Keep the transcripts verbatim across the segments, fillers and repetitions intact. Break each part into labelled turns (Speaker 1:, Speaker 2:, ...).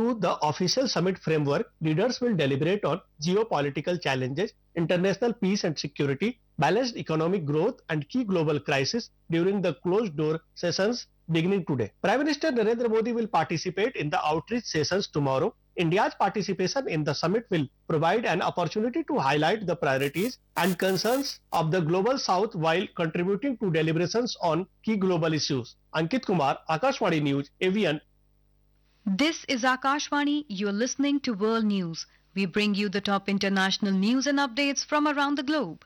Speaker 1: to the official summit framework, leaders will deliberate on geopolitical challenges, international peace and security, balanced economic growth and key global crises during the closed-door sessions beginning today. Prime Minister Narendra Modi will participate in the outreach sessions tomorrow. India's participation in the summit will provide an opportunity to highlight the priorities and concerns of the Global South while contributing to deliberations on key global issues. Ankit Kumar, Akashvani News, A V N.
Speaker 2: This is Akashvani. You're listening to World News. We bring you the top international news and updates from around the globe.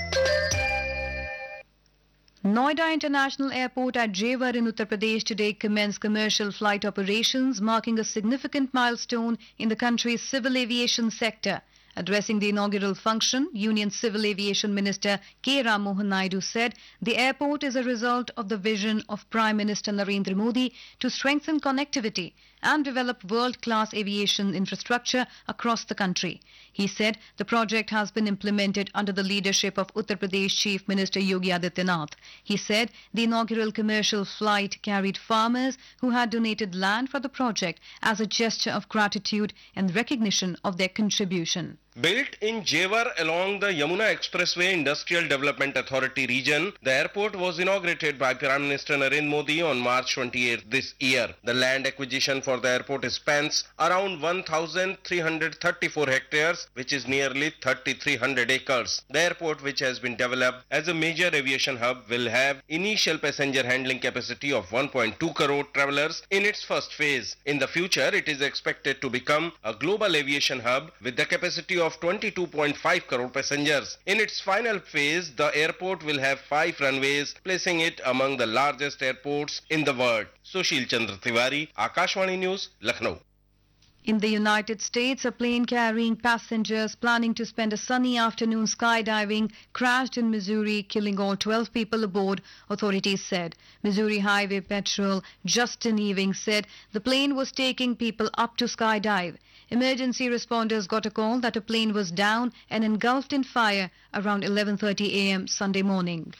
Speaker 2: Noida International Airport at Jewar in Uttar Pradesh today commenced commercial flight operations, marking a significant milestone in the country's civil aviation sector. Addressing the inaugural function, Union Civil Aviation Minister K. Ram Mohan Naidu said the airport is a result of the vision of Prime Minister Narendra Modi to strengthen connectivity and develop world-class aviation infrastructure across the country. He said the project has been implemented under the leadership of Uttar Pradesh Chief Minister Yogi Adityanath. He said the inaugural commercial flight carried farmers who had donated land for the project as a gesture of gratitude and recognition of their contribution.
Speaker 3: Built in Jewar along the Yamuna Expressway Industrial Development Authority region, the airport was inaugurated by Prime Minister Narendra Modi on March twenty-eighth this year. The land acquisition for the airport spans around one thousand three hundred thirty-four hectares, which is nearly thirty-three hundred acres. The airport, which has been developed as a major aviation hub, will have initial passenger handling capacity of one point two crore travelers in its first phase. In the future, it is expected to become a global aviation hub with the capacity of twenty-two point five crore passengers. In its final phase, the airport will have five runways, placing it among the largest airports in the world. Sushil Chandra Tiwari, Akashvani News, Lucknow.
Speaker 2: In the United States, a plane carrying passengers planning to spend a sunny afternoon skydiving crashed in Missouri, killing all twelve people aboard, authorities said. Missouri Highway Patrol Justin Ewing said the plane was taking people up to skydive. Emergency responders got a call that a plane was down and engulfed in fire around eleven thirty a m Sunday morning.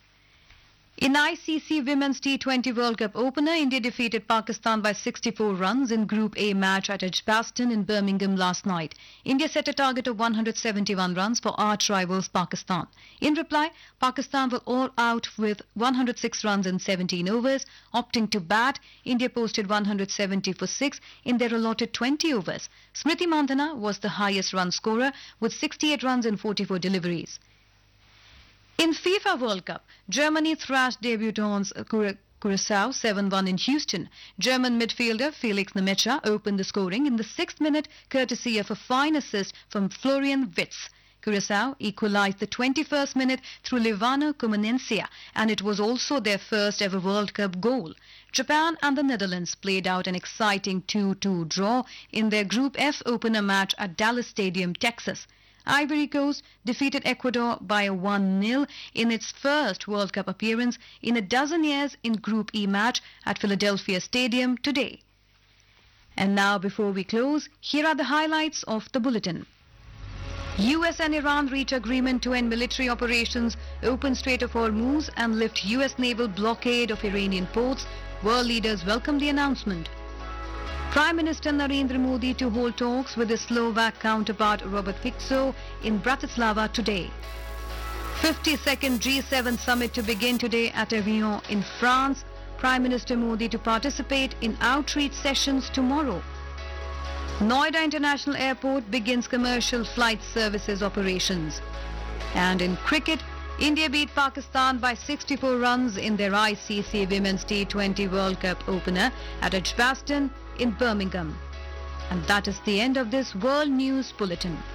Speaker 2: In I C C Women's T twenty World Cup opener, India defeated Pakistan by sixty-four runs in Group A match at Edgbaston in Birmingham last night. India set a target of one hundred seventy-one runs for arch rivals Pakistan. In reply, Pakistan were all out with one hundred six runs in seventeen overs. Opting to bat, India posted one hundred seventy for six in their allotted twenty overs. Smriti Mandhana was the highest run scorer with sixty-eight runs in forty-four deliveries. In FIFA World Cup, Germany thrashed debutants Curacao seven one in Houston. German midfielder Felix Nemecha opened the scoring in the sixth minute courtesy of a fine assist from Florian Wirtz. Curacao equalized the twenty-first minute through Livano Comunencia, and it was also their first ever World Cup goal. Japan and the Netherlands played out an exciting two two draw in their Group F opener match at Dallas Stadium, Texas. Ivory Coast defeated Ecuador by a one nil in its first World Cup appearance in a dozen years in Group E match at Philadelphia Stadium today. And now, before we close, here are the highlights of the bulletin. U S and Iran reach agreement to end military operations, open Strait of Hormuz and lift U S naval blockade of Iranian ports. World leaders welcome the announcement. Prime Minister Narendra Modi to hold talks with his Slovak counterpart Robert Fico in Bratislava today. fifty-second G seven summit to begin today at Avignon in France. Prime Minister Modi to participate in outreach sessions tomorrow. Noida International Airport begins commercial flight services operations. And in cricket, India beat Pakistan by sixty-four runs in their I C C Women's T twenty World Cup opener at Edgbaston in Birmingham. And that is the end of this World News Bulletin.